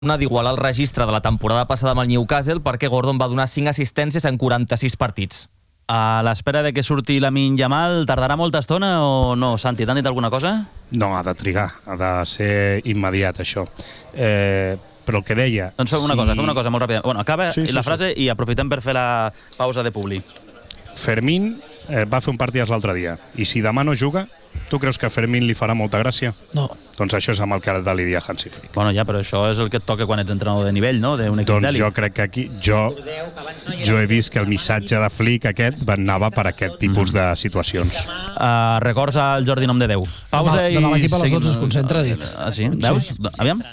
d'igualar el registre de la temporada passada amb el Newcastle perquè Gordon va donar 5 assistències en 46 partits. A l'espera de que surti Lamine Yamal, tardarà molta estona o no? Santi, t'han dit alguna cosa? No, ha de trigar, ha de ser immediat, això. Però el que deia... Doncs fem una cosa molt ràpida. Bueno, acaba la frase i aprofitem per fer la pausa de publi. Fermín va fer un partit l'altre dia, i si demà no juga, tu creus que a Fermín li farà molta gràcia? No. Doncs això és amb el que ha de lidiar Hansi Flick. Bueno, ja, però això és el que et toca quan ets entrenador de nivell, no? D'un equip d'èlit. Doncs jo crec que aquí... Jo he vist que el missatge de Flick aquest anava per aquest tipus de situacions. Records al Jordi Nom de Déu. Pausa i... Demà l'equip a les 12 es concentra, dit. Sí? Veus? Aviam.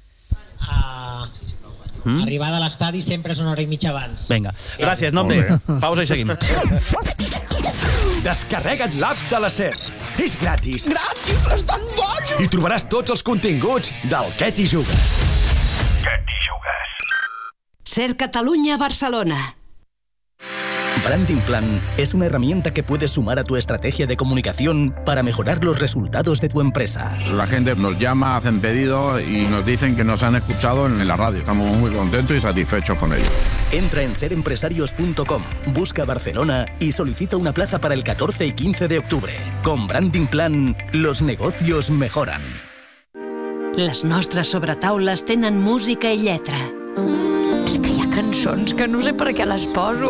Arribada a l'estadi sempre és una hora i mitja abans. Vinga. Gràcies, Nom de. Pausa i seguim. Descarrega't l'app de la SER. És gratis. Gratis, estan bojos! I trobaràs tots els continguts del Què t'hi jugues. Què t'hi jugues? SER Catalunya, Barcelona. Branding Plan es una herramienta que puedes sumar a tu estrategia de comunicación para mejorar los resultados de tu empresa. La gente nos llama, hacen pedidos y nos dicen que nos han escuchado en la radio. Estamos muy contentos y satisfechos con ello. Entra en serempresarios.com, busca Barcelona y solicita una plaza para el 14 y 15 de octubre. Con Branding Plan, los negocios mejoran. Les nostres sobretaules tenen música i lletra. És que hi ha cançons que no sé per què les poso.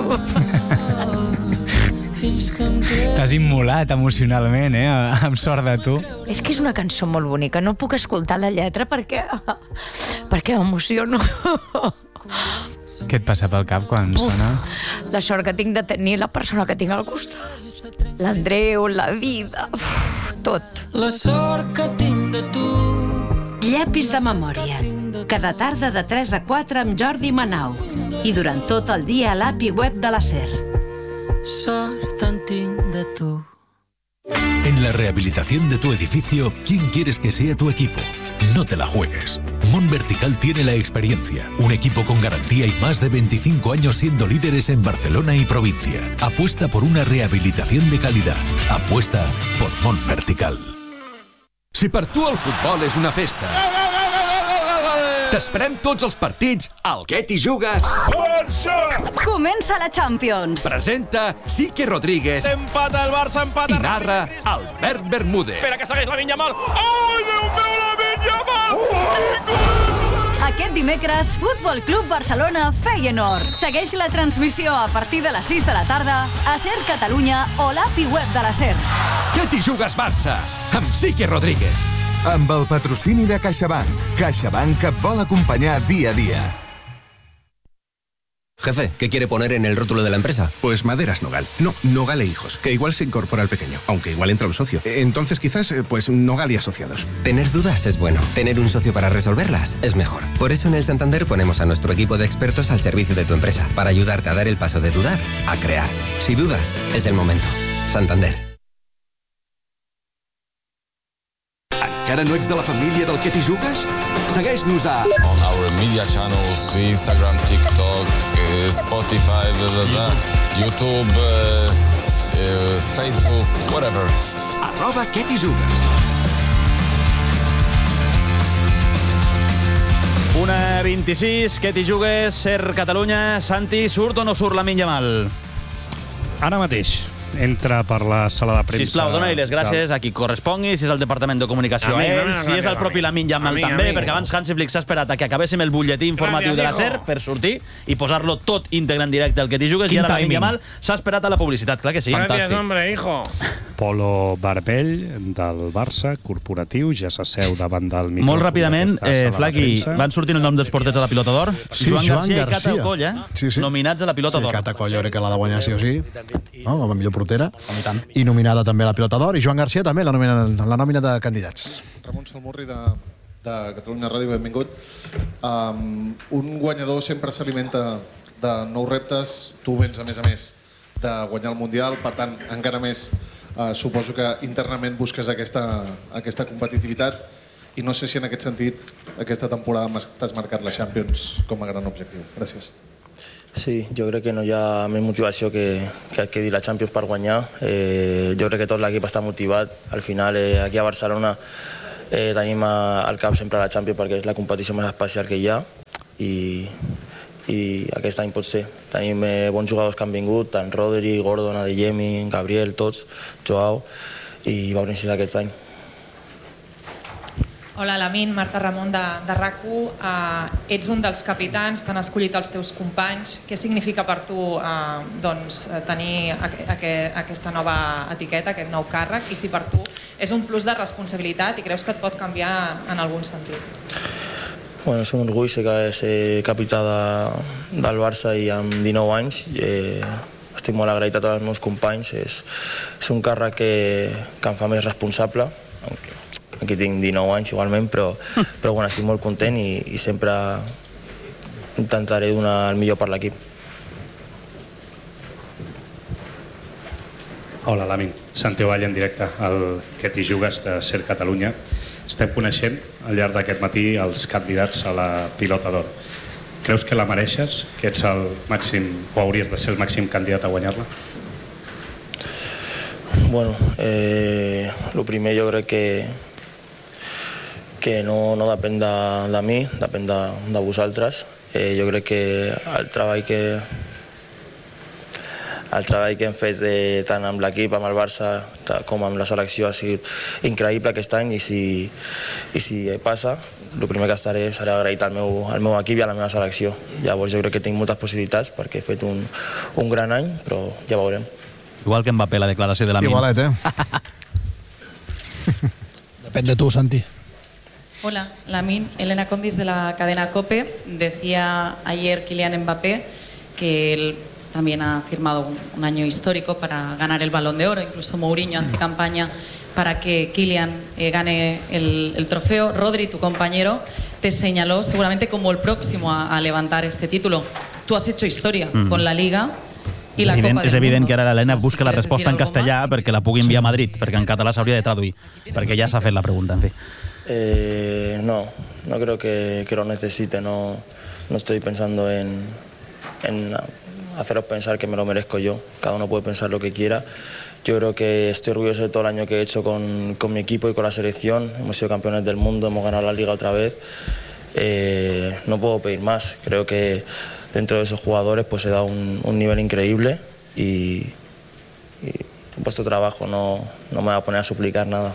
T'has immolat emocionalment, amb sort de tu. És que és una cançó molt bonica. No puc escoltar la lletra perquè m'emociono. Què et passa pel cap quan sona? La sort que tinc de tenir la persona que tinc al costat. L'Andreu, la vida, tot. La sort que tinc de tu. Llapis de memòria. Cada tarda de 3 a 4 amb Jordi Manau. I durant tot el dia a l'API web de la SER. Sort en tinc de tu. En la rehabilitación de tu edificio, ¿quién quieres que sea tu equipo? No te la juegues. Mon Vertical tiene la experiencia, un equipo con garantía y más de 25 años siendo líderes en Barcelona y provincia. Apuesta por una rehabilitación de calidad. Apuesta por Mon Vertical. Si per tu el futbol és una festa, t'esperem tots els partits al Què t'hi jugues. Comença la Champions. Presenta Sique Rodríguez. Empata el Barça, empata... I narra Albert Bermúdez. Espera, que segueix Lamine Yamal. Ai, Déu meu, Lamine Yamal! Aquest dimecres, Futbol Club Barcelona Feyenoord. Segueix la transmissió a partir de les 6 de la tarda a SER Catalunya o l'API web de la SER. Què t'hi jugues, Barça? Amb Sique Rodríguez. Amb el patrocini de CaixaBank. CaixaBank et vol acompanyar dia a dia. Jefe, ¿qué quiere poner en el rótulo de la empresa? Pues Maderas Nogal. No, Nogal e Hijos, que igual se incorpora al pequeño, aunque igual entra un socio. Entonces quizás, pues Nogal y Asociados. Tener dudas es bueno. Tener un socio para resolverlas es mejor. Por eso en el Santander ponemos a nuestro equipo de expertos al servicio de tu empresa, para ayudarte a dar el paso de dudar a crear. Si dudas, es el momento. Santander. Encara no ets de la família del Què t'hi jugues? Segueix-nos a... On our media channels, Instagram, TikTok, Spotify, YouTube, Facebook, whatever. @Què t'hi jugues. 1:26, Què t'hi jugues, SER Catalunya. Santi, surt o no surt Lamine Yamal? Ara mateix entra per la sala de premsa. Sisplau, dona-li les gràcies a qui correspongui, si és el Departament de Comunicació a ell, si és el propi Lamine Yamal també, perquè abans Hansi Flick s'ha esperat a que acabéssim el butlletí informatiu de la SER per sortir i posar-lo tot íntegre en directe al Què t'hi jugues, i ara Lamine Yamal s'ha esperat a la publicitat, clar que sí. Gràcies, hombre, hijo. Polo Barbell, del Barça, corporatiu, ja s'asseu davant del micròfon. Molt ràpidament, Flaqui, van sortir el nom dels porters a la Pilota d'Or? Joan Garcia i Cata Coll, nominats a la Pilota d'Or. Cata Coll, jo crec que l'ha de guanyar sí o sí, com a millor portera. I nominada també a la Pilota d'Or, i Joan Garcia també la nòmina de candidats. Ramon Salmurri de Catalunya Ràdio, benvingut. Un guanyador sempre s'alimenta de nous reptes. Tu vens, a més, de guanyar el Mundial, per tant, encara més suposo que internament busques aquesta competitivitat, i no sé si en aquest sentit aquesta temporada t'has marcat la Champions com a gran objectiu. Gràcies. Sí, jo crec que no hi ha més motivació que dir la Champions per guanyar. Jo crec que tot l'equip està motivat. Al final, aquí a Barcelona tenim al cap sempre la Champions perquè és la competició més especial que hi ha i aquest any pot ser. Tenim bons jugadors que han vingut, tant Rodri, Gordon, Adeyemi, Gabriel, tots, Joao, i va venir aquest any. Hola, Lamin, Marta Ramon de RAC1. Ets un dels capitans, t'han escollit els teus companys. Què significa per tu tenir aquesta nova etiqueta, aquest nou càrrec? I si per tu és un plus de responsabilitat i creus que et pot canviar en algun sentit? Bueno, és un orgull ser capità del Barça i amb 19 anys. Estic molt agraït a tots els meus companys. És un càrrec que em fa més responsable. Aquí tinc 19 anys igualment, però bueno, estic molt content i sempre intentaré donar el millor per l'equip. Hola, Lamin. Santiago Vall en directe, el Que t'hi jugues de Ser Catalunya. Estem coneixent al llarg d'aquest matí els candidats a la Pilota d'Or. Creus que la mereixes? Que ets el màxim, o hauries de ser el màxim candidat a guanyar-la? Bueno, el primer jo crec que no depèn de mi, depèn de vosaltres. Jo crec que el treball que hem fet tant amb l'equip, amb el Barça, com amb la selecció ha sigut increïble aquest any i si passa, el primer que estaré serà agraït al meu equip i a la meva selecció. Llavors jo crec que tinc moltes possibilitats perquè he fet un gran any, però ja veurem. Igual que Mbappé, la declaració de Lamin. Igualet, Depèn de tu, Santi. Hola, Lamin. Elena Condis de la cadena COPE. Decía ayer Kylian Mbappé que él también ha firmado un año histórico para ganar el Balón de Oro. Incluso Mourinho hace campaña para que Kylian gane el trofeo. Rodri, tu compañero, te señaló seguramente como el próximo a levantar este título. Tú has hecho historia con la Liga i la Copa del Mundo. És evident que ara l'Helena busca la resposta en castellà perquè la pugui enviar a Madrid, perquè en català s'hauria de traduir, perquè ja s'ha fet la pregunta, en fi. No creo que lo necesite, no estoy pensando en haceros pensar que me lo merezco yo, cada uno puede pensar lo que quiera. Yo creo que estoy orgulloso de todo el año que he hecho con mi equipo y con la selección, hemos sido campeones del mundo, hemos ganado la Liga otra vez, no puedo pedir más, creo que dentro de esos jugadores pues he dado un nivel increíble y he puesto trabajo, no me voy a poner a suplicar nada.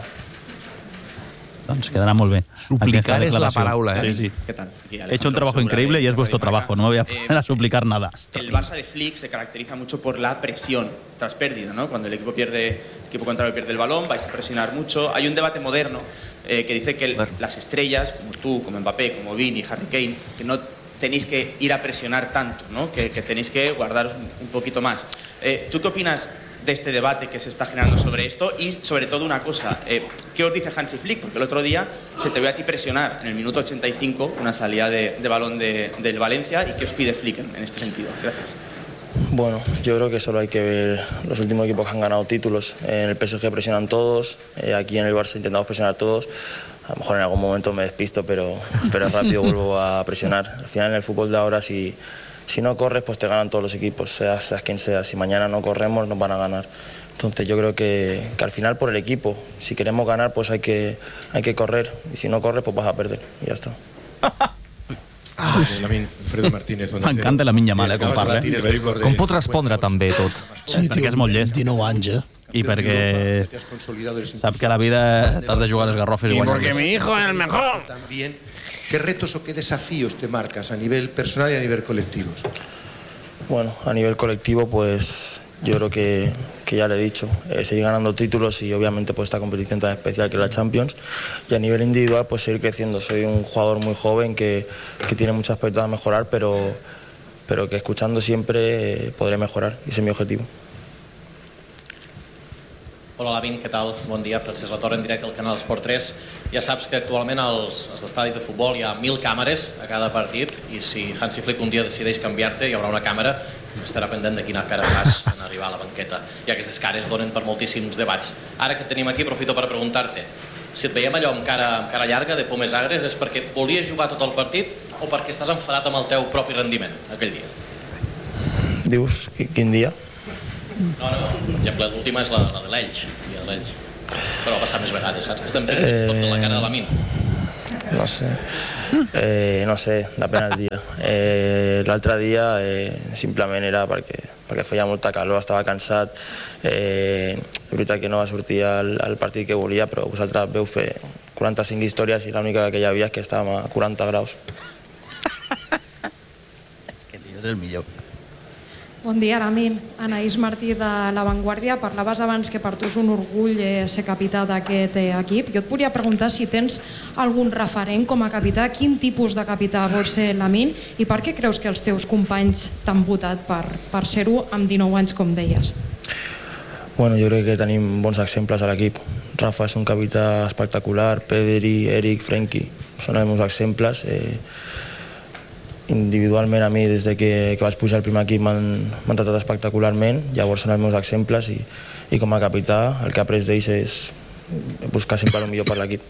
Doncs quedarà molt bé. Suplicar és la paraula, Sí, sí. ¿Qué tal? He hecho un trabajo increíble y es vuestro trabajo, no me voy a poner a suplicar nada. El Barça de Flick se caracteriza mucho por la presión tras pérdida, ¿no? Cuando el equipo contrario pierde el balón, vais a presionar mucho. Hay un debate moderno que dice que las estrellas, como tú, como Mbappé, como Vini, Harry Kane, que no tenéis que ir a presionar tanto, ¿no? Que tenéis que guardaros un poquito más. ¿Tú qué opinas de este debate que se está generando sobre esto? Y sobre todo una cosa, ¿qué os dice Hansi Flick? Porque el otro día se te ve a ti presionar en el minuto 85 una salida de balón del Valencia. ¿Y qué os pide Flick en este sentido? Gracias. Bueno, yo creo que solo hay que ver los últimos equipos que han ganado títulos. En el PSG presionan todos, aquí en el Barça intentamos presionar todos. A lo mejor en algún momento me despisto, pero rápido vuelvo a presionar. Al final en el fútbol de ahora, si no corres, pues te ganan todos los equipos, seas quien sea. Si mañana no corremos, nos van a ganar. Entonces yo creo que al final por el equipo, si queremos ganar, pues hay que correr. Y si no corres, pues vas a perder. Y ya está. Alfredo Martínez. M'encanta la minya mala, com parla. Com pot respondre també tot? Sí, perquè és molt llest. 19 anys, I perquè sap que a la vida t'has de jugar a les garrofes i guanyar. Porque mi hijo es el mejor. También, ¿qué retos o qué desafíos te marcas a nivel personal y a nivel colectivo? Bueno, a nivel colectivo, pues yo creo que ya le he dicho, seguir ganando títulos y obviamente pues esta competición tan especial que es la Champions. Y a nivel individual, pues seguir creciendo. Soy un jugador muy joven que tiene muchos aspectos a mejorar, pero que escuchando siempre podré mejorar. Y ese es mi objetivo. Hola, Lamin, què tal? Bon dia, Francesc Latorre, en directe al canal Esport 3. Ja saps que actualment als estadis de futbol hi ha 1.000 càmeres a cada partit i si Hansi Flick un dia decideix canviar-te, hi haurà una càmera que estarà pendent de quina cara fas en arribar a la banqueta. I aquestes cares donen per moltíssims debats. Ara que et tenim aquí, aprofito per preguntar-te si et veiem allò amb cara llarga, de pomes agres, és perquè volies jugar tot el partit o perquè estàs enfadat amb el teu propi rendiment aquell dia? Dius, quin dia? No, per exemple, l'última és la de l'Elx. Però va passar més vegades, saps? Estem tens tot la cara de la mina. No sé, depèn del dia. L'altre dia simplement era perquè feia molta calor, estava cansat. És veritat que no va sortir el partit que volia, però vosaltres veu fer 45 històries i l'única que hi havia és que estàvem a 40 graus. És que tio, és el millor. Bon dia, Lamin. Anaïs Martí de La Vanguardia. Parlaves abans que per tu és un orgull ser capità d'aquest equip. Jo et volia preguntar si tens algun referent com a capità. Quin tipus de capità vols ser, Lamin? I per què creus que els teus companys t'han votat per ser-ho amb 19 anys, com deies? Bueno, jo crec que tenim bons exemples a l'equip. Rafa és un capità espectacular, Pedri, Eric, Frenkie, són els meus exemples. Individualment a mi, des que vaig pujar al primer equip, m'han tratat espectacularment, llavors són els meus exemples i com a capità el que he après d'ells és buscar sempre el millor per l'equip.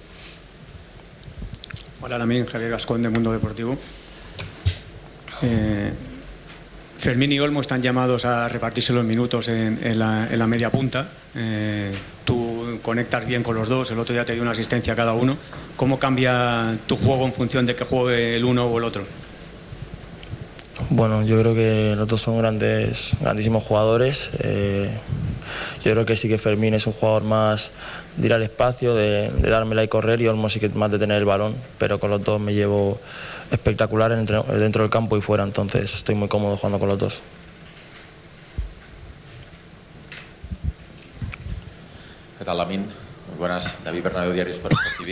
Hola, Lamin, Javier Gascón de Mundo Deportivo. Fermín y Olmo están llamados a repartirse los minutos en la media punta. Tú conectas bien con los dos, el otro día te dio una asistencia a cada uno. ¿Cómo cambia tu juego en función de que juegue el uno o el otro? Bueno, yo creo que los dos son grandísimos jugadores. Yo creo que sí que Fermín es un jugador más de ir al espacio, de dármela y correr, y Olmo sí que es más de tener el balón, pero con los dos me llevo espectacular dentro del campo y fuera, entonces estoy muy cómodo jugando con los dos. ¿Qué tal, Lamin? Muy buenas, David Bernabéu, Diario Sport TV.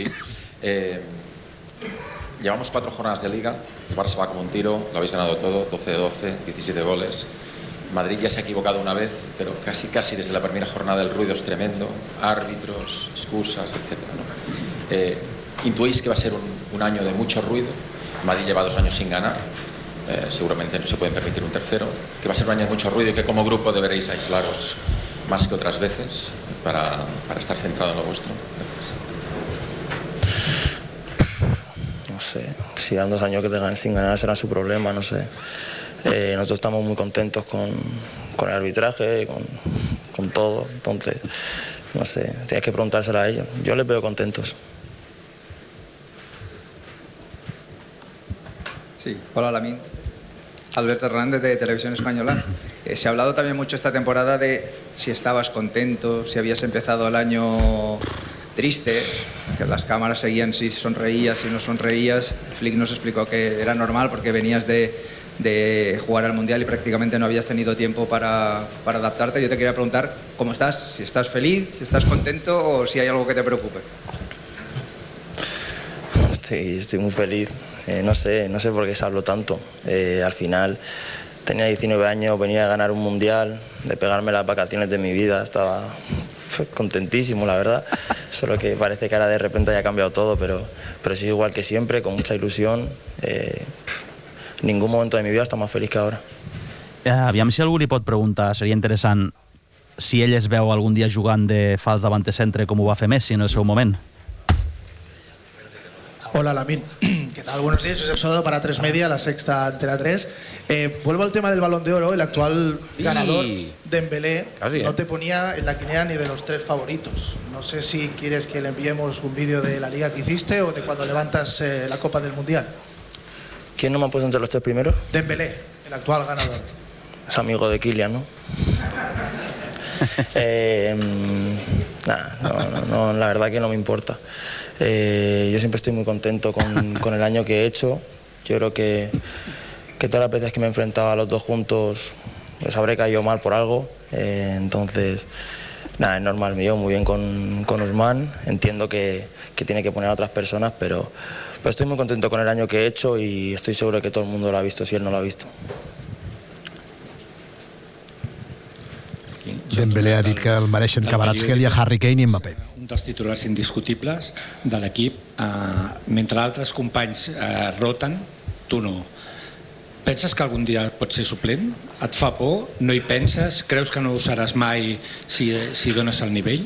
Llevamos 4 jornadas de Liga, el Barça va como un tiro, lo habéis ganado todo, 12 de 12, 17 goles. Madrid ya se ha equivocado una vez, pero casi desde la primera jornada el ruido es tremendo, árbitros, excusas, etc. ¿Intuís que va a ser un año de mucho ruido? Madrid lleva 2 años sin ganar, seguramente no se puede permitir un tercero, que va a ser un año de mucho ruido y que como grupo deberéis aislaros más que otras veces para estar centrado en lo vuestro. No sé, si dan 2 años que te ganen sin ganar será su problema, no sé. Nosotros estamos muy contentos con el arbitraje, con todo, entonces, no sé, tienes que preguntárselo a ellos. Yo les veo contentos. Sí, hola, Lamin. Alberto Hernández de Televisión Española. Se ha hablado también mucho esta temporada de si estabas contento, si habías empezado el año triste, que las cámaras seguían si sonreías, si no sonreías. Flick nos explicó que era normal porque venías de jugar al Mundial y prácticamente no habías tenido tiempo para adaptarte. Yo te quería preguntar cómo estás, si estás feliz, si estás contento o si hay algo que te preocupe. Estoy muy feliz, no sé por qué se habló tanto. Al final tenía 19 años, venía a ganar un Mundial, de pegarme las vacaciones de mi vida, estaba contentísimo, la verdad. Solo que parece que ahora de repente haya cambiado todo, pero sí, igual que siempre, con mucha ilusión. Ningún momento de mi vida està més feliç que ara. Aviam si algú li pot preguntar, seria interessant si ell es veu algun dia jugant de fals davant centre com ho va fer Messi en el seu moment. Hola, Lamin. ¿Qué tal? Buenos días, Josep Sodo para 3 Media, La Sexta, Antena 3. Vuelvo al tema del Balón de Oro. El actual ganador, Dembélé, no te ponía en la quiniela ni de los 3 favoritos. No sé si quieres que le enviemos un vídeo de la liga que hiciste o de cuando levantas la Copa del Mundial. ¿Quién no me ha puesto entre los 3 primeros? Dembélé, el actual ganador. Es amigo de Kylian, ¿no? No, la verdad que no me importa. Yo siempre estoy muy contento con el año que he hecho. Yo creo que todas las veces que me he enfrentado a los dos juntos les habré caído mal por algo. Entonces, es normal, me llevo muy bien con Usman. Entiendo que tiene que poner a otras personas, pero estoy muy contento con el año que he hecho y estoy seguro que todo el mundo lo ha visto si él no lo ha visto. Dembélé ha dit que el mereixen Kvaratskhelia, Harry Kane i Mbappé. Un dels titulars indiscutibles de l'equip. Mentre altres companys roten, tu no. Penses que algun dia pots ser suplent? Et fa por? No hi penses? Creus que no ho seràs mai si dones el nivell?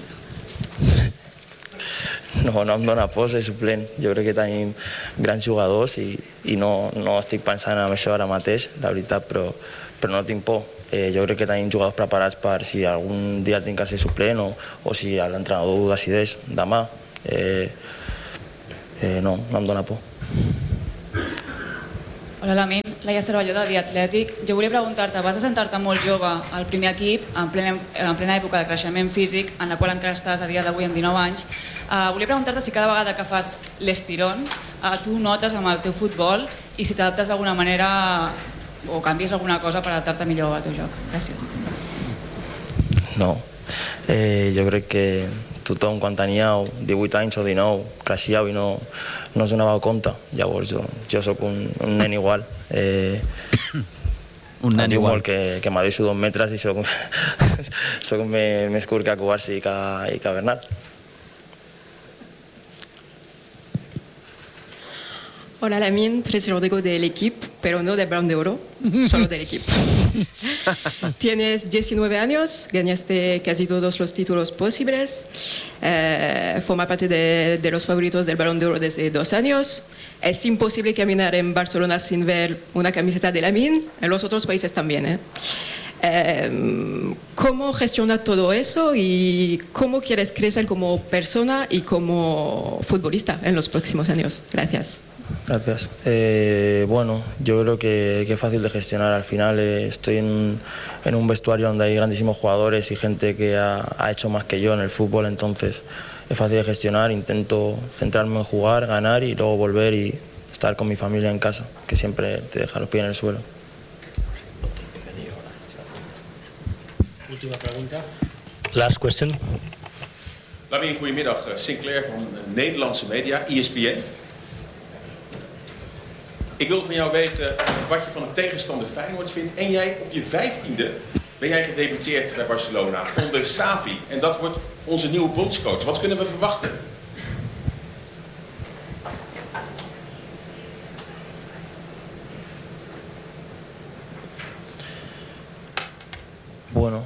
No em dóna por ser suplent. Jo crec que tenim grans jugadors i no estic pensant en això ara mateix, la veritat, però no tinc por. jo crec que tenim jugadors preparats per si algun dia tinc que ser suplent o si l'entrenador ho decideix demà. No em dóna por. Hola, Lamin. Laia Cervelló, de Dia Atlètic. Jo volia preguntar-te, vas assentar-te molt jove al primer equip, en plena època de creixement físic, en la qual encara estàs a dia d'avui amb 19 anys. Volia preguntar-te si cada vegada que fas l'estirón tu notes amb el teu futbol i si t'adaptes d'alguna manera o canvies alguna cosa per adaptar-te millor al teu joc. Gràcies. No. Jo crec que tothom, quan teníeu 18 anys o 19, creixíeu i no us donàveu compte. Llavors jo sóc un nen igual. Un nen igual. Que m'adeixo 2 metres i soc més curt que Cubarsi i que Bernat. Hola, Lamin, Tracy Rodrigo del equipo, pero no del Balón de Oro, solo del equipo. Tienes 19 años, ganaste casi todos los títulos posibles, forma parte de los favoritos del Balón de Oro desde 2 años. Es imposible caminar en Barcelona sin ver una camiseta de Lamin, en los otros países también. ¿Cómo gestionas todo eso y cómo quieres crecer como persona y como futbolista en los próximos años? Gracias. Gracias. Bueno, yo creo que es fácil de gestionar. Al final estoy en un vestuario donde hay grandísimos jugadores y gente que ha hecho más que yo en el fútbol, entonces es fácil de gestionar. Intento centrarme en jugar, ganar y luego volver y estar con mi familia en casa, que siempre te deja los pies en el suelo. Última pregunta. Last question. Lamin, goedemiddag. Sinclair van Nederlandse media, ESPN. Ik wil van jou weten wat je van de tegenstander Feyenoord vindt. En jij op je 15e ben jij gedebuteerd bij Barcelona onder Xavi. En dat wordt onze nieuwe bondscoach. Wat kunnen we verwachten? Bueno,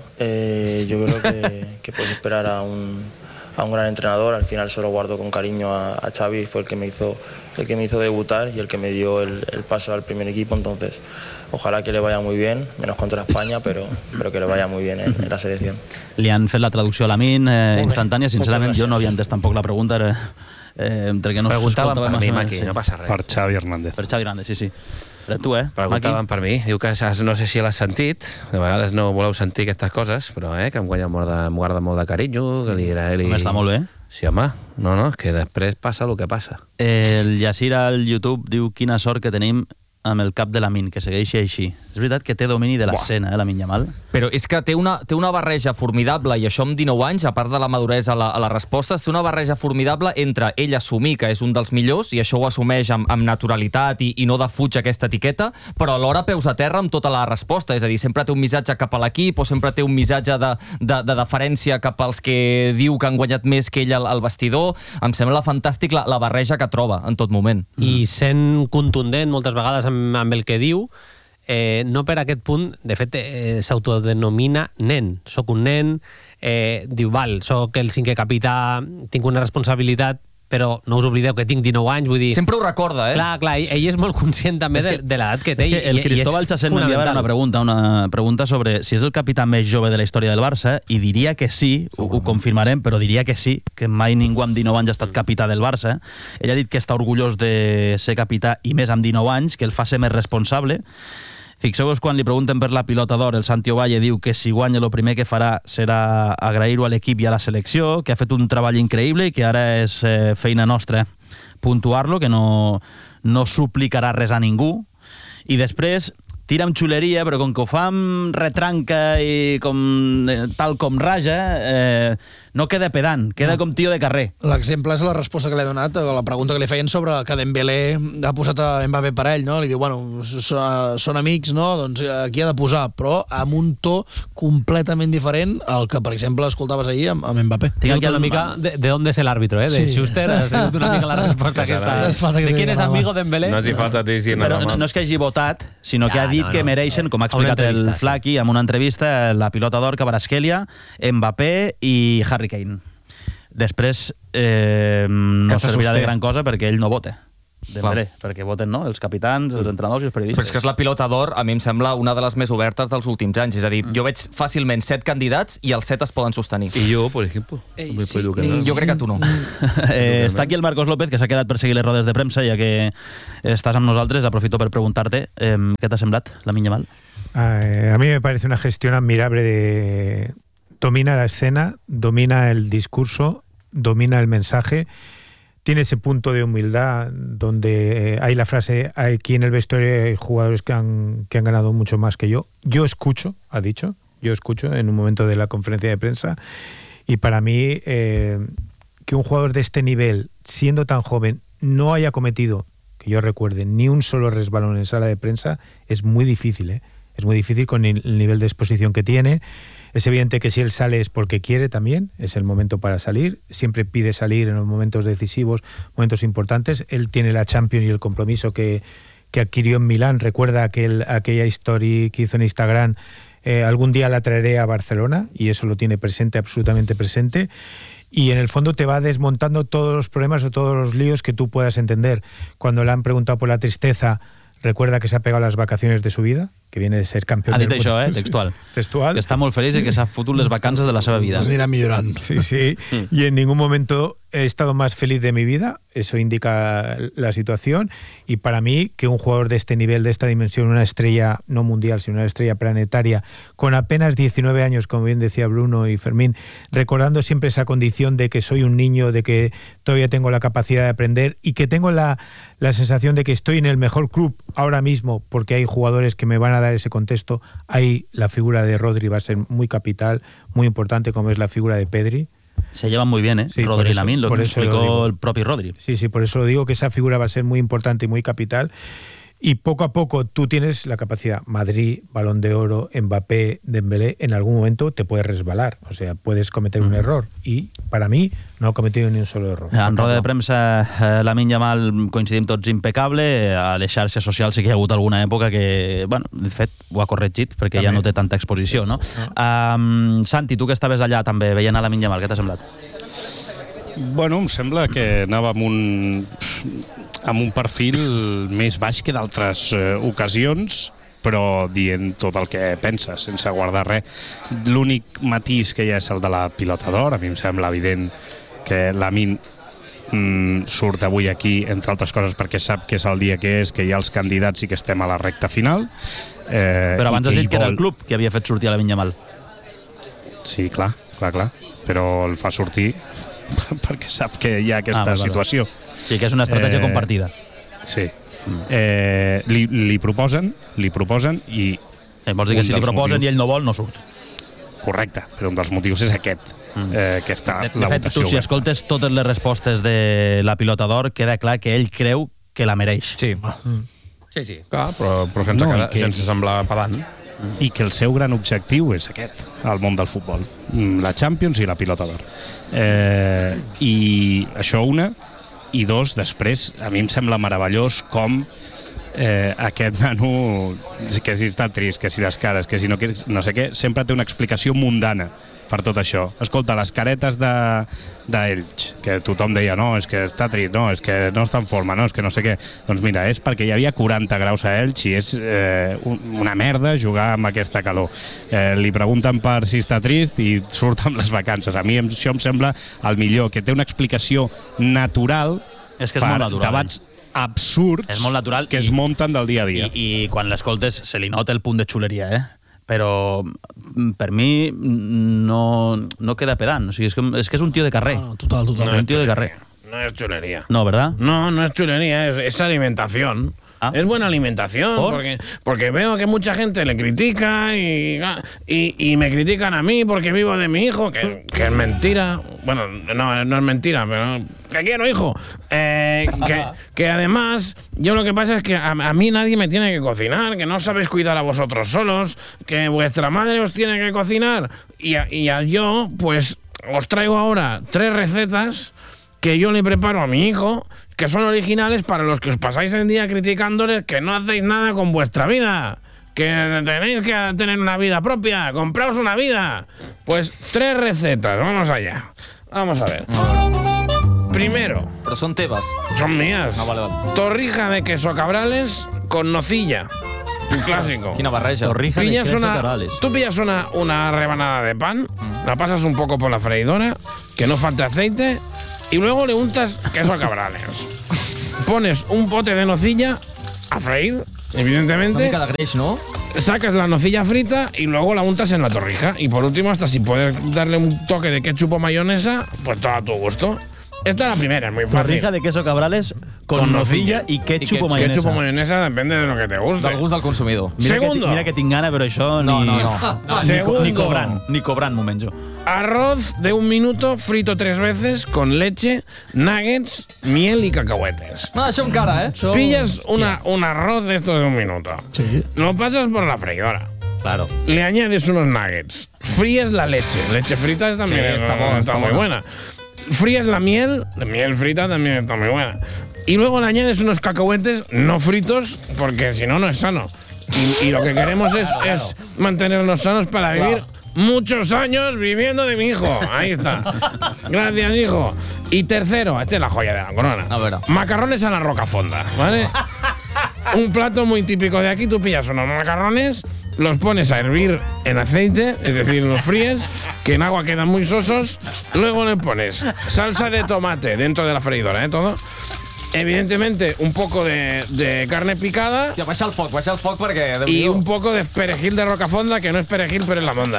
yo creo que puedes esperar a un gran entrenador. Al final solo guardo con cariño a Xavi, fue el que me hizo debutar y el que me dio el paso al primer equipo, entonces ojalá que le vaya muy bien, menos contra España, pero que le vaya muy bien en la selección. Li han fet la traducció a Lamin instantània, sincerament jo no havia entès tampoc la pregunta, entre que no preguntaven per mi, Maki, no passa res. Per Xavi Hernández. Per Xavi Hernández, sí. Però tu, Preguntaven per mi, diu que no sé si l'has sentit, de vegades no voleu sentir aquestes coses, però que em guarda molt de carinyo, que li agrada... Està molt bé. Sí, home, no, és que després passa el que passa. El Yacir al YouTube diu quina sort que tenim amb el cap de Lamin, que segueixi així. És veritat que té domini de l'escena, Lamin Yamal. Però és que té una barreja formidable, i això amb 19 anys, a part de la maduresa a les respostes, té una barreja formidable entre ell assumir que és un dels millors, i això ho assumeix amb naturalitat i no defuig aquesta etiqueta, però alhora peus a terra amb tota la resposta, és a dir, sempre té un missatge cap a l'equip o sempre té un missatge de deferència cap als que diu que han guanyat més que ell al vestidor. Em sembla fantàstic la barreja que troba en tot moment. I sent contundent moltes vegades amb el que diu, no per aquest punt, de fet, s'autodenomina nen. Soc un nen, diu, val, soc el 5è capità, tinc una responsabilitat, però no us oblideu que tinc 19 anys, vull dir... Sempre ho recorda, Clar, ell és molt conscient també de l'edat que té. És que el Cristóbal Chasset m'enviava una pregunta sobre si és el capità més jove de la història del Barça, i diria que sí, ho confirmarem, però diria que sí, que mai ningú amb 19 anys ha estat capità del Barça. Ell ha dit que està orgullós de ser capità, i més amb 19 anys, que el fa ser més responsable. Fixeu-vos quan li pregunten per la pilota d'or, el Santi Ovalle diu que si guanya el primer que farà serà agrair-ho a l'equip i a la selecció, que ha fet un treball increïble i que ara és feina nostra puntuar-lo, que no suplicarà res a ningú. I després tira amb xuleria, però com que ho fa amb retranca i tal com raja, no queda pedant, queda com tio de carrer. L'exemple és la resposta que li ha donat a la pregunta que li feien sobre que Dembélé ha posat a Mbappé per ell, no? Li diu, bueno, són amics, no? Doncs aquí ha de posar, però amb un to completament diferent al que, per exemple, escoltaves ahir amb Mbappé. Tinc aquí una mica de on és l'àrbitre, de Schuster, ha sigut una mica la resposta aquesta. De quién és amigo Dembélé? No hace falta decir nada más. No és que hagi votat, sinó que ha dit que mereixen, com ha explicat el Flaqui en una entrevista, la pilota d'or Kvaratskhelia, Mbappé i Harry Kane. Després no servirà de gran cosa perquè ell no vota. Dembélé, perquè voten els capitans, els entrenadors i els periodistes. Però és que és la pilota d'or, a mi em sembla una de les més obertes dels últims anys. És a dir, jo veig fàcilment 7 candidats i els 7 es poden sostenir. I jo, per exemple. Jo crec que tu no. Està aquí el Marcos López, que s'ha quedat per seguir les rodes de premsa, ja que estàs amb nosaltres. Aprofito per preguntar-te què t'ha semblat, Lamine Yamal. A mí me parece una gestión admirable domina la escena, domina el discurso, domina el mensaje, tiene ese punto de humildad donde hay la frase, aquí en el vestuario hay jugadores que han ganado mucho más que yo. Yo escucho, ha dicho, yo escucho en un momento de la conferencia de prensa, y para mí que un jugador de este nivel, siendo tan joven, no haya cometido, que yo recuerde, ni un solo resbalón en sala de prensa, es muy difícil, ¿eh? Es muy difícil con el nivel de exposición que tiene. Es evidente que si él sale es porque quiere también, es el momento para salir, siempre pide salir en los momentos decisivos, momentos importantes. Él tiene la Champions y el compromiso que adquirió en Milán. Recuerda aquella historia que hizo en Instagram, algún día la traeré a Barcelona, y eso lo tiene presente, absolutamente presente. Y en el fondo te va desmontando todos los problemas o todos los líos que tú puedas entender. Cuando le han preguntado por la tristeza, recuerda que s'ha pegat les vacaciones de su vida, que viene de ser campeón del mundo. Ha dit això, textual. Textual. Que està molt feliç i que s'ha fotut les vacances de la seva vida. Es anirà millorant. Sí, sí. Y en ningún momento he estado más feliz de mi vida. Eso indica la situación. Y para mí, que un jugador de este nivel, de esta dimensión, una estrella no mundial, sino una estrella planetaria, con apenas 19 años, como bien decía Bruno y Fermín, recordando siempre esa condición de que soy un niño, de que todavía tengo la capacidad de aprender y que tengo la sensación de que estoy en el mejor club ahora mismo, porque hay jugadores que me van a dar ese contexto. Ahí la figura de Rodri va a ser muy capital, muy importante, como es la figura de Pedri. Se llevan muy bien, Sí, Rodri y Lamine, lo que explicó el propio Rodri. Sí, sí, por eso lo digo, que esa figura va a ser muy importante y muy capital. Y poco a poco tú tienes la capacidad. Madrid, Balón de Oro, Mbappé, Dembélé, en algún momento te puedes resbalar. O sea, puedes cometer un error. Y para mí no ha cometido ni un solo error. En roda de premsa, Lamine Yamal, coincidim tots impecable. A les xarxes socials sí que hi ha hagut alguna època que, bueno, de fet, ho ha corregit perquè ja no té tanta exposició, no? Santi, tu que estaves allà també veient a Lamine Yamal, què t'ha semblat? Bueno, em sembla que anava amb un perfil més baix que d'altres ocasions, però dient tot el que pensa, sense guardar res. L'únic matís que hi ha és el de la pilota d'or. A mi em sembla evident que Lamine surt avui aquí, entre altres coses, perquè sap que és el dia que és, que hi ha els candidats i que estem a la recta final. Però abans has dit que era el club que havia fet sortir a Lamine Yamal. Sí, clar. Però el fa sortir perquè sap que hi ha aquesta situació. Sí, que és una estratègia compartida. Sí. Li proposen i... Vols dir que si li proposen i ell no vol, no surt. Correcte, però un dels motius és aquest, que està la fet, votació. Tu, si escoltes totes les respostes de la pilota d'or, queda clar que ell creu que la mereix. Sí. Sí. Clar, però sense semblar pedant. I que el seu gran objectiu és aquest, al món del futbol, la Champions i la pilota d'or. I això una, i dos, després, a mi em sembla meravellós com aquest nano, que si està trist, que si les cares, que si no sé què, sempre té una explicació mundana per tot això. Escolta, les caretes d'Elx, que tothom deia, no, és que està trist, no, és que no està en forma, no, és que no sé què. Doncs mira, és perquè hi havia 40 graus a Elx i és una merda jugar amb aquesta calor. Li pregunten per si està trist i surt amb les vacances. A mi això em sembla el millor, que té una explicació natural per debats absurds que es munten del dia a dia. I quan l'escoltes se li nota el punt de xuleria, però per mi no queda pedant. O sigui, és que és un tio de carrer. Total. Un tio de carrer. No es chulería. No, ¿verdad? No es chulería, es alimentación. Es buena alimentación, porque veo que mucha gente le critica y me critican a mí porque vivo de mi hijo, que es mentira. Bueno, no es mentira, pero que quiero hijo. Que además, yo lo que pasa es que a mí nadie me tiene que cocinar, que no sabéis cuidar a vosotros solos, que vuestra madre os tiene que cocinar. Y yo, pues, os traigo ahora 3 recetas que yo le preparo a mi hijo, que son originales para los que os pasáis el día criticándoles que no hacéis nada con vuestra vida, que tenéis que tener una vida propia, compraos una vida. Pues 3 recetas, vamos allá. Vamos a ver. Primero. Pero son tebas. Son mías. No, vale. Torrija de queso cabrales con nocilla. Un clásico. Quina barreja. Torrija de queso cabrales. Tú pillas una rebanada de pan, la pasas un poco por la freidora, que no falte aceite, y luego le untas queso cabrales. Pones un pote de nocilla a freír, evidentemente. Una mica de greix, ¿no? Sacas la nocilla frita y luego la untas en la torrija. Y por último, hasta si puedes darle un toque de ketchup o mayonesa, pues todo a tu gusto. Esta es la primera, es muy fácil. Torrija de queso cabrales con nocilla i ketchup o mayonesa. Ketchup o mayonesa depende de lo que te guste. Del gust del consumidor. Segundo. Mira que tinc gana, però això Segundo. ni cobrant m'ho menjo. Arroz de 1 minuto frito 3 veces con leche, nuggets, miel y cacahuetes. No, això encara, Pillas un arroz de estos de 1 minuto. Sí. Lo pasas por la freidora. Claro. Le añades unos nuggets. Fríes la leche. Leche frita también está muy buena. Fríes la miel frita también está muy buena. Y luego le añades unos cacahuetes no fritos, porque si no, no es sano. Y lo que queremos es mantenernos sanos para vivir muchos años viviendo de mi hijo. Ahí está. Gracias, hijo. Y tercero, esta es la joya de la corona. A ver. Macarrones a la rocafonda, ¿vale? Un plato muy típico de aquí. Tú pillas unos macarrones, los pones a hervir en aceite, es decir, los fríes, que en agua quedan muy sosos. Luego le pones salsa de tomate dentro de la freidora, todo. Evidentemente, un poco de carne picada. Ja, baixa el foc perquè... Y un poco de perejil de rocafonda, que no es perejil, pero es la monda.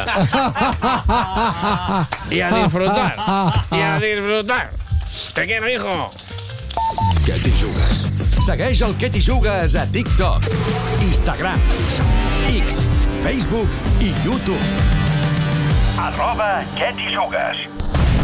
Y a disfrutar. Y a disfrutar. Te quiero, hijo. Què t'hi jugues? Segueix el Què t'hi jugues a TikTok, Instagram, X, Facebook i YouTube. @Què t'hi jugues.